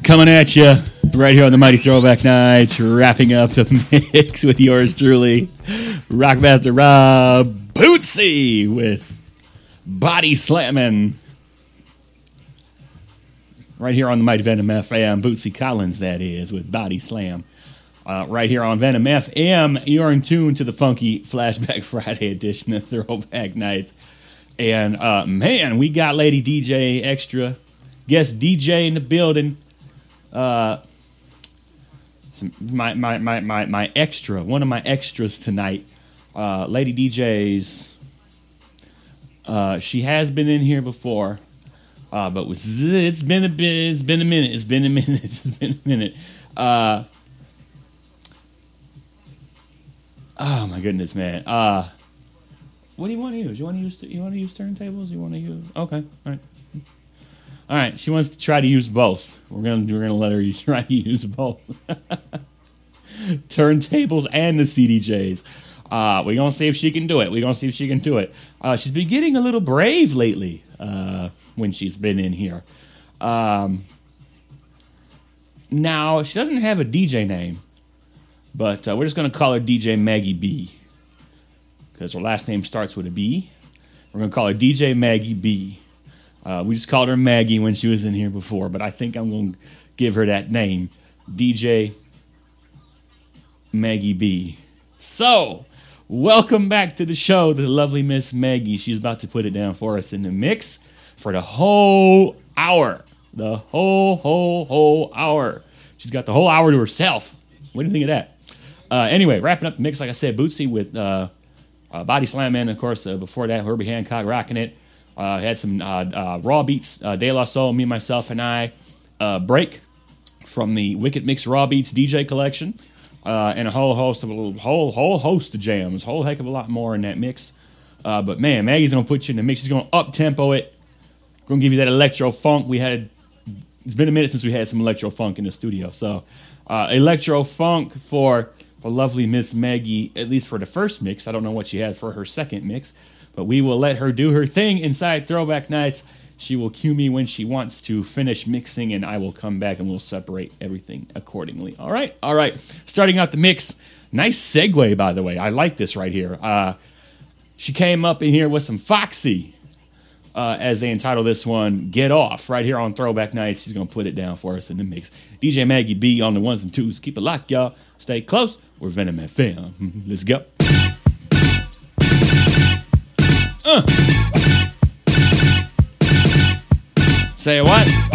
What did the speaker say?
coming at you right here on the Mighty Throwback Nights, wrapping up the mix with yours truly, Rockmaster Rob Bootsy with Body Slamming. Right here on the Mighty Venom FM, Bootsy Collins, that is, with Body Slam. Right here on Venom FM, you're in tune to the funky Flashback Friday edition of Throwback Nights. And, man, we got Lady DJ Extra, guest DJ in the building. My extra, one of my extras tonight, Lady DJ's. She has been in here before, but it's been a minute. Oh my goodness, man. What do you want to use? You want to use turntables? You want to use? Okay, all right. She wants to try to use both. We're gonna let her try to use both, turntables and the CDJs. We're gonna see if she can do it. She's been getting a little brave lately when she's been in here. Now she doesn't have a DJ name, but we're just gonna call her DJ Maggie B, because her last name starts with a B. We're gonna call her DJ Maggie B. We just called her Maggie when she was in here before, but I think I'm going to give her that name, DJ Maggie B. So, welcome back to the show, the lovely Miss Maggie. She's about to put it down for us in the mix for the whole hour. The whole hour. She's got the whole hour to herself. What do you think of that? Anyway, wrapping up the mix, like I said, Bootsy with Body Slam, and of course, before that, Herbie Hancock rocking it. Had some raw beats, De La Soul, me, myself, and I, break from the Wicked Mix Raw Beats DJ collection, and a whole host of jams, whole heck of a lot more in that mix. But man, Maggie's gonna put you in the mix. She's gonna up tempo it. Gonna give you that electro funk. It's been a minute since we had some electro funk in the studio, so electro funk for lovely Miss Maggie, at least for the first mix. I don't know what she has for her second mix. But we will let her do her thing inside Throwback Nights. She will cue me when she wants to finish mixing, and I will come back and we'll separate everything accordingly. All right. Starting out the mix. Nice segue, by the way. I like this right here. She came up in here with some Foxy, as they entitle this one, Get Off. Right here on Throwback Nights. She's going to put it down for us in the mix. DJ Maggie B on the ones and twos. Keep it locked, y'all. Stay close. We're Venom FM. Let's go. Say what?